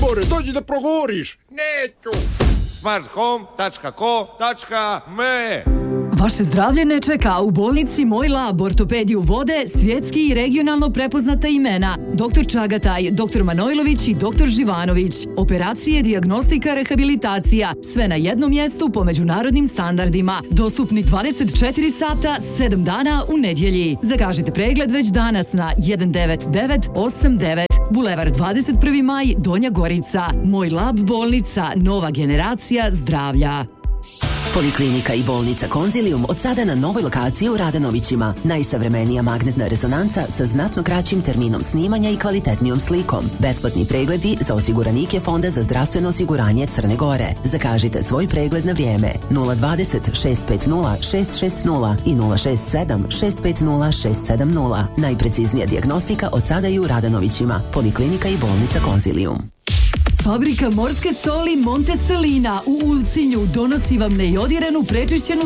gore, dođi da progovoriš. Neću. smarthome.co.me Vaše zdravlje ne čeka. U bolnici Moj lab ortopediju vode svjetski i regionalno prepoznata imena. Dr. Čagataj, dr. Manojlović i dr. Živanović. Operacije, dijagnostika, rehabilitacija. Sve na jednom mjestu po međunarodnim standardima. Dostupni 24 sata, 7 dana u nedjelji. Zakažite pregled već danas na 19989. Bulevar 21. maj, Donja Gorica. Moj lab bolnica, nova generacija zdravlja. Poliklinika i bolnica Konzilium od sada na novoj lokaciji u Radanovićima. Najsavremenija magnetna rezonanca sa znatno kraćim terminom snimanja i kvalitetnijom slikom. Besplatni pregledi za osiguranike Fonda za zdravstveno osiguranje Crne Gore. Zakažite svoj pregled na vrijeme 020 650 660 i 067 650 670. Najpreciznija dijagnostika od sada i u Radanovićima. Poliklinika i bolnica Konzilium. Fabrika morske soli Monte Selina u Ulcinju donosi vam nejodirenu prečišćenu